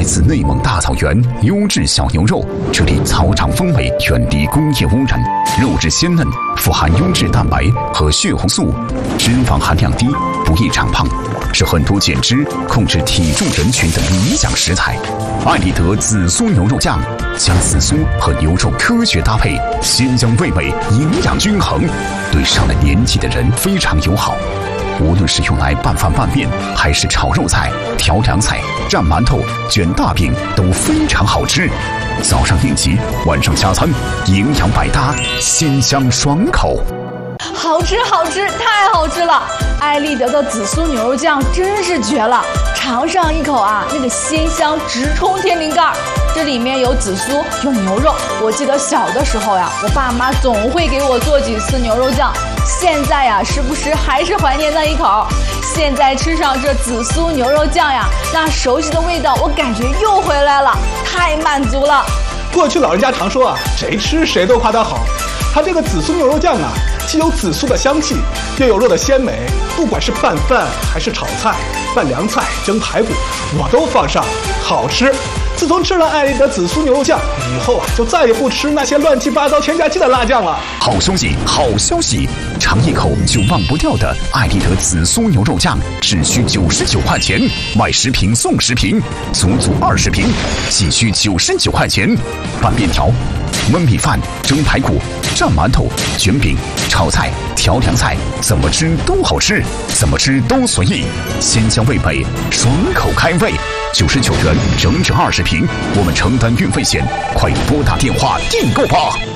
自内蒙大草原，优质小牛肉，这里草场风味，远离工业污染，肉质鲜嫩，富含优质蛋白和血红素，脂肪含量低，不易长胖，是很多减脂、控制体重人群的理想食材。艾丽德紫苏牛肉酱将紫苏和牛肉科学搭配，鲜香味美，营养均衡，对上了年纪的人非常友好。无论是用来拌饭拌面，还是炒肉菜、调凉菜、蘸馒头、卷大饼，都非常好吃。早上应急，晚上加餐，营养百搭，鲜香爽口。 好吃，太好吃了！艾丽德的紫苏牛肉酱真是绝了，尝上一口啊，那个鲜香直冲天灵盖。这里面有紫苏，有牛肉。我记得小的时候呀，我爸妈总会给我做几次牛肉酱。现在呀，时不时还是怀念那一口。现在吃上这紫苏牛肉酱呀，那熟悉的味道，我感觉又回来了，太满足了。 过去老人家常说啊，谁吃谁都夸它好。它这个紫苏牛肉酱啊，既有紫苏的香气，又有肉的鲜美，不管是拌饭还是炒菜、拌凉菜、蒸排骨，我都放上，好吃。自从吃了艾丽德紫苏牛肉酱以后啊，就再也不吃那些乱七八糟添加剂的辣酱了。 好消息，好消息！尝一口就忘不掉的艾丽德紫苏牛肉酱，只需99块钱，买10瓶送10瓶，足20瓶，仅需99块钱。拌面条、焖米饭、蒸排骨、蘸馒头、卷饼、炒菜、调凉菜，怎么吃都好吃，怎么吃都随意，鲜香味美，爽口开胃。99元整整20瓶，我们承担运费险，快拨打电话订购吧。